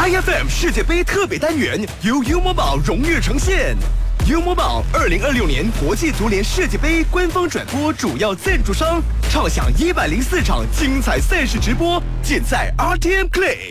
IFM 世界杯特别单元由优某宝荣誉呈现。优某宝2026年国际足联世界杯官方转播主要赞助商，畅享104场精彩赛事直播，尽在 RTM Play。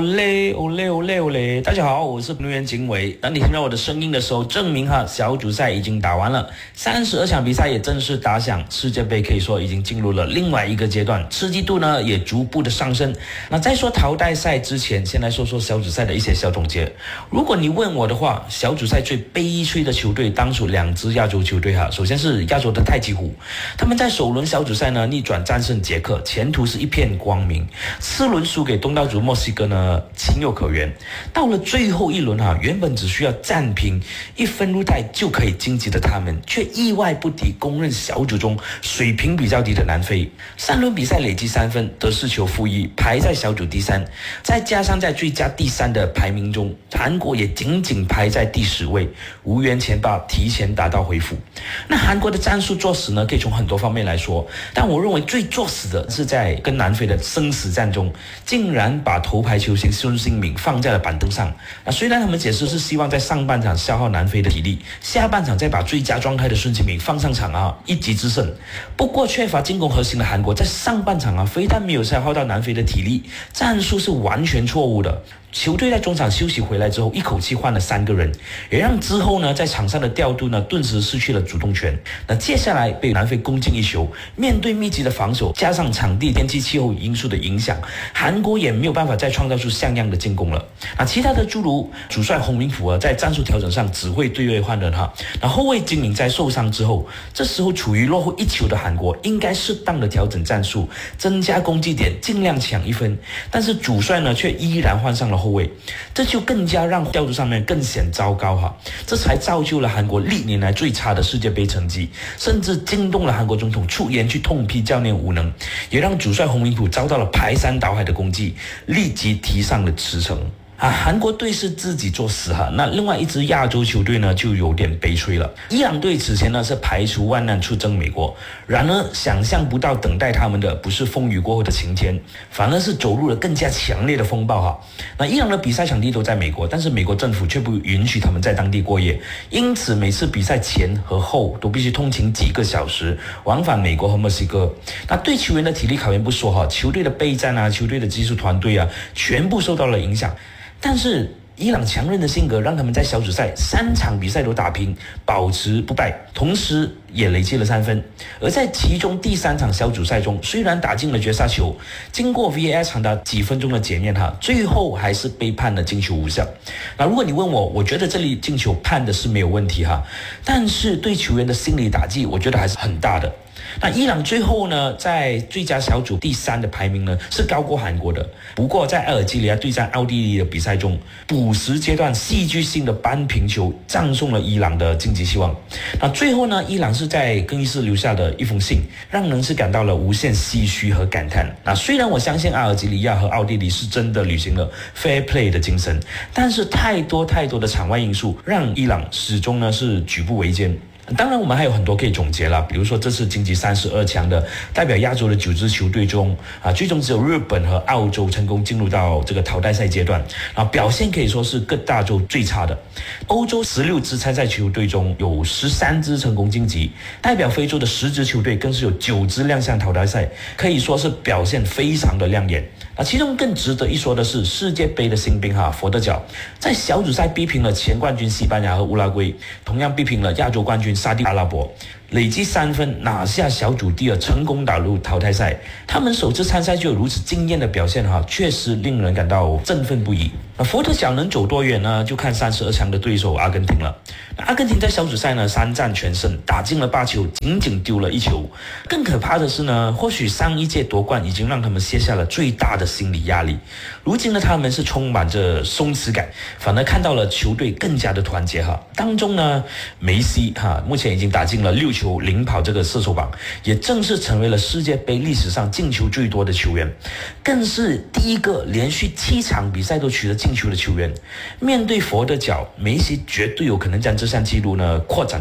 ole，大家好，我是评论员景伟。当你听到我的声音的时候，证明小组赛已经打完了，32场比赛也正式打响，世界杯可以说已经进入了另外一个阶段，刺激度呢也逐步的上升。那在说淘汰赛之前，先来说说小组赛的一些小总结。如果你问我的话，小组赛最悲催的球队当属两支亚洲球队首先是亚洲的太极虎，他们在首轮小组赛呢逆转战胜捷克，前途是一片光明。次轮输给东道主墨西哥呢情有可原，到了最后一轮原本只需要战平1分入袋就可以晋级的他们，却意外不敌公认小组中水平比较低的南非。3轮比赛累计3分，得4球负1，排在小组第3。再加上在最佳第3的排名中，韩国也仅仅排在第10位，无缘前8，提前打到回府。那韩国的战术作死呢，可以从很多方面来说，但我认为最作死的是在跟南非的生死战中，竟然把头牌球星孙兴慜放在了板凳上。虽然他们解释是希望在上半场消耗南非的体力，下半场再把最佳状态的孙兴慜放上场一击制胜。不过缺乏进攻核心的韩国在上半场非但没有消耗到南非的体力，战术是完全错误的。球队在中场休息回来之后，一口气换了3个人，也让之后呢在场上的调度呢顿时失去了主动权。那接下来被南非攻进1球，面对密集的防守，加上场地、天气、气候因素的影响，韩国也没有办法再创造出像样的进攻了。那其他的诸如主帅洪明甫在战术调整上只会对位换人那后卫金敏在受伤之后，这时候处于落后1球的韩国应该适当的调整战术，增加攻击点，尽量抢1分。但是主帅呢却依然换上了后卫，这就更加让调度上面更显糟糕这才造就了韩国历年来最差的世界杯成绩，甚至惊动了韩国总统出言去痛批教练无能，也让主帅洪明甫遭到了排山倒海的攻击，立即提上了辞呈。韩国队是自己作死那另外一支亚洲球队呢就有点悲催了。伊朗队此前呢是排除万难出征美国，然而想象不到等待他们的不是风雨过后的晴天，反而是走入了更加强烈的风暴那伊朗的比赛场地都在美国，但是美国政府却不允许他们在当地过夜，因此每次比赛前和后都必须通勤几个小时往返美国和墨西哥。那对球员的体力考验不说球队的备战球队的技术团队全部受到了影响。但是伊朗强韧的性格让他们在小组赛3场比赛都打平，保持不败，同时也累积了3分。而在其中第3场小组赛中，虽然打进了绝杀球，经过 VAR 长达几分钟的检验最后还是被判了进球无效。那如果你问我觉得这里进球判的是没有问题但是对球员的心理打击我觉得还是很大的。那伊朗最后呢在最佳小组第3的排名呢是高过韩国的，不过在阿尔及利亚对战奥地利的比赛中，补时阶段戏剧性的扳平球葬送了伊朗的晋级希望。那最后呢伊朗是在更衣室留下的一封信，让人是感到了无限唏嘘和感叹。那虽然我相信阿尔及利亚和奥地利是真的履行了 fair play 的精神，但是太多的场外因素让伊朗始终呢是举步维艰。当然我们还有很多可以总结了，比如说这次晋级32强的代表亚洲的9支球队中最终只有日本和澳洲成功进入到这个淘汰赛阶段表现可以说是各大洲最差的。欧洲16支参赛球队中有13支成功晋级，代表非洲的10支球队更是有9支亮相淘汰赛，可以说是表现非常的亮眼。其中更值得一说的是世界杯的新兵佛得角，在小组赛逼平了前冠军西班牙和乌拉圭，同样逼平了亚洲冠军沙地阿拉伯，累计3分拿下小组第2，成功打入淘汰赛。他们首次参赛就有如此惊艳的表现确实令人感到振奋不已。佛得角能走多远呢？就看32强的对手阿根廷了。阿根廷在小组赛呢3战全胜，打进了8球，仅仅丢了1球。更可怕的是呢，或许上一届夺冠已经让他们卸下了最大的心理压力，如今的他们是充满着松弛感，反而看到了球队更加的团结当中呢，梅西目前已经打进了6球，领跑这个射手榜，也正式成为了世界杯历史上进球最多的球员，更是第一个连续7场比赛都取得进球的球员。面对佛得角，梅西绝对有可能将这项纪录呢扩展到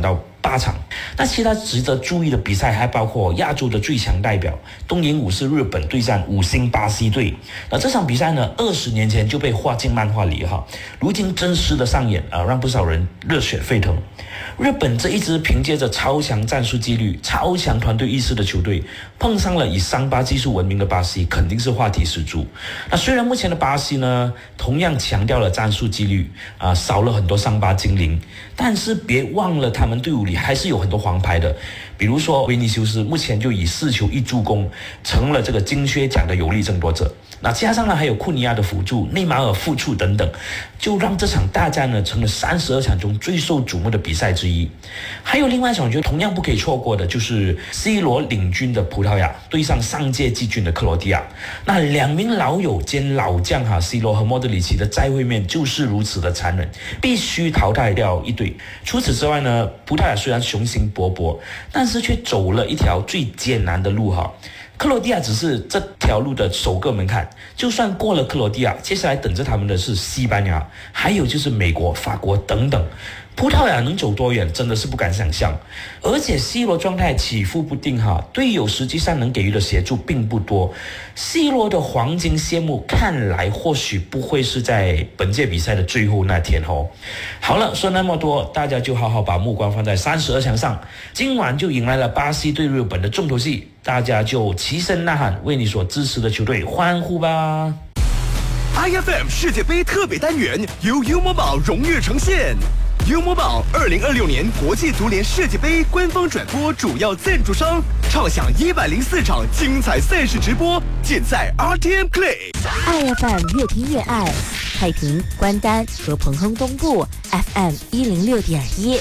8场。那其他值得注意的比赛还包括亚洲的最强代表东野武士日本对战5星巴西队。那这场比赛呢，20年前就被画进漫画里哈，如今真实的上演让不少人热血沸腾。日本这一支凭借着超强战术纪律、超强团队意识的球队，碰上了以桑巴技术闻名的巴西，肯定是话题十足。那虽然目前的巴西呢，同样强调了战术纪律少了很多桑巴精灵，但是别忘了他们队伍里还是有很多黄牌的，比如说维尼修斯目前就以4球1助攻成了这个金靴奖的有力争夺者。那加上呢还有库尼亚的辅助、内马尔复出等等，就让这场大战呢成了32场中最受瞩目的比赛之一。还有另外一场我觉得同样不可以错过的，就是 C 罗领军的葡萄牙对上上届季军的克罗地亚。那2名老友兼老将C 罗和莫德里奇的再会面就是如此的残忍，必须淘汰掉一队。除此之外呢，葡萄牙虽然雄心勃勃，但是却走了一条最艰难的路哈。克罗地亚只是这条路的首个门槛，就算过了克罗地亚，接下来等着他们的是西班牙，还有就是美国、法国等等。葡萄牙能走多远，真的是不敢想象。而且 C 罗状态起伏不定队友实际上能给予的协助并不多。C 罗的黄金谢幕看来或许不会是在本届比赛的最后那天哦。好了，说那么多，大家就好好把目光放在32强上。今晚就迎来了巴西对日本的重头戏，大家就齐声呐喊，为你所支持的球队欢呼吧。 IFM 世界杯特别单元由 U Mobile 荣誉呈现。U Mobile 2026年国际足联世界杯官方转播主要赞助商，畅享104场精彩赛事直播，尽在 RTM Play。IFM 越听越爱，太平、关丹和彭亨东部 FM 106.1。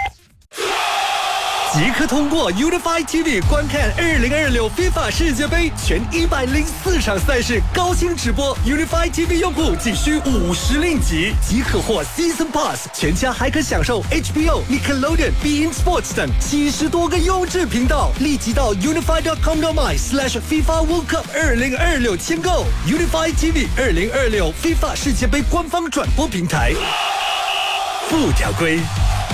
即刻通过 Unify TV 观看2026 FIFA 世界杯全104场赛事高清直播。Unify TV 用户仅需50令吉即可获 Season Pass， 全家还可享受 HBO、Nickelodeon、beIN Sports 等70多个优质频道。立即到 unify.com.my/FIFA World Cup 2026签购 Unify TV 2026 FIFA 世界杯官方转播平台。附条规。